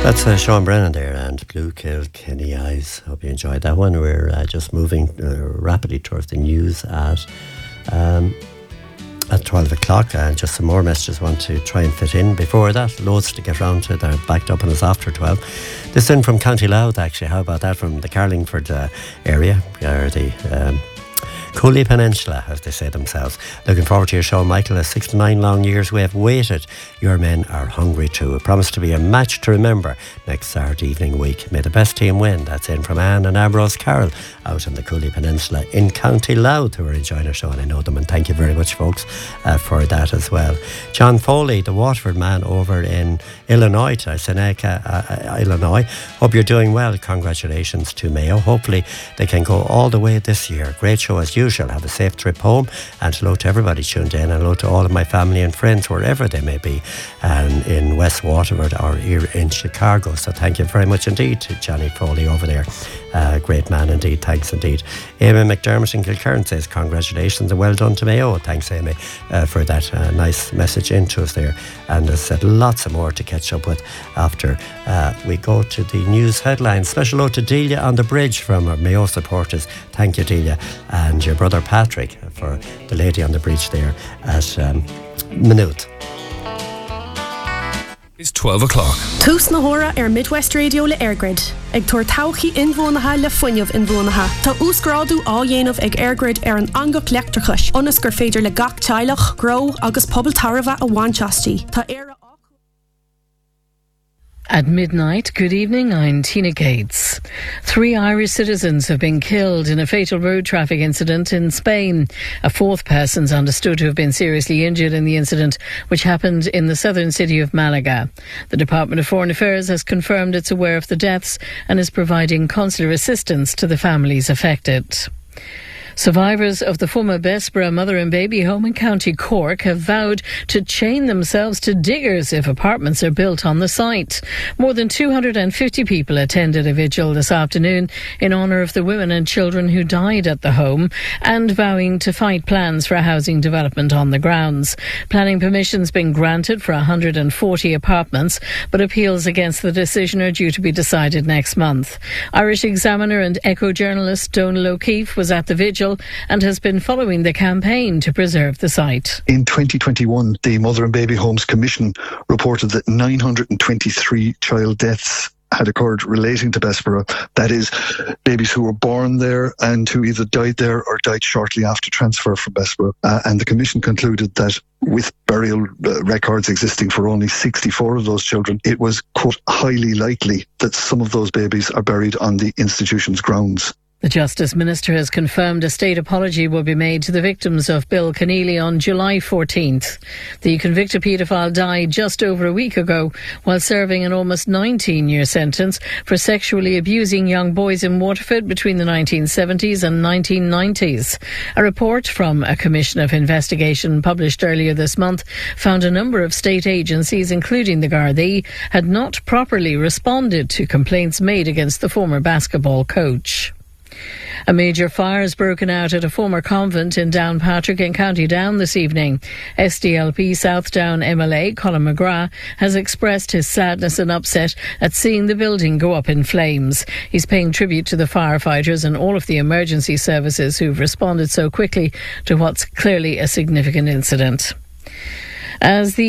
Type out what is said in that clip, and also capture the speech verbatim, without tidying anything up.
That's uh, Sean Brennan there and Blue Kilkenny Eyes. Hope you enjoyed that one. We're uh, just moving uh, rapidly towards the news at um, at twelve o'clock, and just some more messages want to try and fit in before that. Loads to get round to. They're backed up on us after twelve. This in from County Louth, actually. How about that? From the Carlingford uh, area, or the um, Cooley Peninsula, as they say themselves. Looking forward to your show, Michael. As sixty-nine long years we have waited, your men are hungry too. It promised to be a match to remember next Saturday evening week. May the best team win. That's in from Anne and Ambrose Carroll out on the Cooley Peninsula in County Louth, who are enjoying our show, and I know them, and thank you very much, folks, uh, for that as well. John Foley, the Waterford man over in Illinois, Seneca, uh, Illinois. Hope you're doing well. Congratulations to Mayo. Hopefully they can go all the way this year. Great show as usual. Have a safe trip home, and hello to everybody tuned in, and hello to all of my family and friends wherever they may be, and in West Waterford or here in Chicago. So thank you very much indeed to Johnny Foley over there. Uh, great man indeed. Thanks indeed. Amy McDermott in Kilkerran says congratulations and well done to Mayo. Thanks, Amy, uh, for that uh, nice message into us there. And as I said, lots of more to catch up with after uh, we go to the news headlines. Special hello to Delia on the bridge from our Mayo supporters. Thank you, Delia, and your brother Patrick for the lady on the bridge there at um, Maynooth. It's twelve o'clock. Tús na hora ar Midwest Radio le Airgrid. Ag tuair tauchaí inmhónatha le foiineamh inmhónatha. Tá úsgrádu á dhéanamh ag Airgrid ar an angach leachtrachais. Ionas gur féidir le gach teilech, gró agus pobl tarbha a bhainteastí. Tá éire. At midnight, good evening, I'm Tina Gates. Three Irish citizens have been killed in a fatal road traffic incident in Spain. A fourth person's understood to have been seriously injured in the incident, which happened in the southern city of Malaga. The Department of Foreign Affairs has confirmed it's aware of the deaths and is providing consular assistance to the families affected. Survivors of the former Bessborough mother and baby home in County Cork have vowed to chain themselves to diggers if apartments are built on the site. More than two hundred fifty people attended a vigil this afternoon in honour of the women and children who died at the home, and vowing to fight plans for a housing development on the grounds. Planning permission's been granted for one hundred forty apartments, but appeals against the decision are due to be decided next month. Irish Examiner and Echo journalist Donal O'Keefe was at the vigil and has been following the campaign to preserve the site. In twenty twenty-one, the Mother and Baby Homes Commission reported that nine hundred twenty-three child deaths had occurred relating to Bessborough. That is, babies who were born there and who either died there or died shortly after transfer from Bessborough. Uh, and the Commission concluded that with burial uh, records existing for only sixty-four of those children, it was, quote, highly likely that some of those babies are buried on the institution's grounds. The Justice Minister has confirmed a state apology will be made to the victims of Bill Keneally on July fourteenth. The convicted paedophile died just over a week ago while serving an almost nineteen-year sentence for sexually abusing young boys in Waterford between the nineteen seventies and nineteen nineties. A report from a Commission of Investigation published earlier this month found a number of state agencies, including the Gardaí, had not properly responded to complaints made against the former basketball coach. A major fire has broken out at a former convent in Downpatrick in County Down this evening. S D L P South Down M L A Colin McGrath has expressed his sadness and upset at seeing the building go up in flames. He's paying tribute to the firefighters and all of the emergency services who've responded so quickly to what's clearly a significant incident. As the